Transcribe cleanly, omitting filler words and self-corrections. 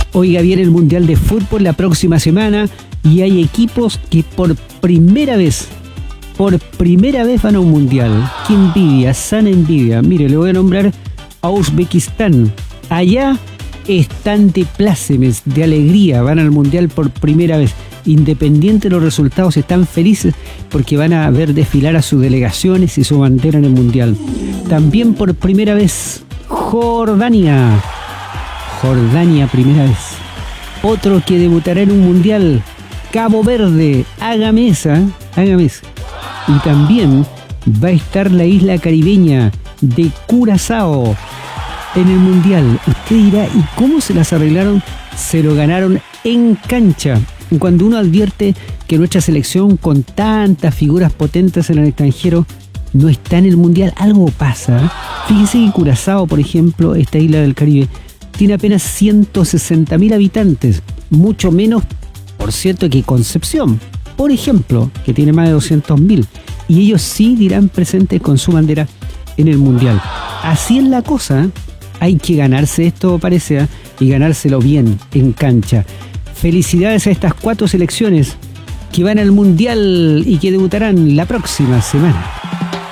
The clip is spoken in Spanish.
Oiga bien, el Mundial de Fútbol la próxima semana y hay equipos que por primera vez van a un Mundial. ¡Qué envidia! ¡Sana envidia! Mire, le voy a nombrar a Uzbekistán. Allá están de plácemes, de alegría, van al Mundial por primera vez. Independiente de los resultados, están felices porque van a ver desfilar a sus delegaciones y su bandera en el Mundial. También por primera vez, Jordania, primera vez. Otro que debutará en un Mundial, Cabo Verde, hágame esa. Y también va a estar la isla caribeña de Curazao en el Mundial. Usted dirá, ¿y cómo se las arreglaron? Se lo ganaron en cancha. Cuando uno advierte que nuestra selección, con tantas figuras potentes en el extranjero, no está en el Mundial, algo pasa. Fíjese que Curazao, por ejemplo, esta isla del Caribe, tiene apenas 160.000 habitantes, mucho menos, por cierto, que Concepción, por ejemplo, que tiene más de 200.000. Y ellos sí dirán presentes con su bandera en el Mundial. Así es la cosa, hay que ganarse esto, parece, y ganárselo bien, en cancha. Felicidades a estas 4 selecciones que van al Mundial y que debutarán la próxima semana.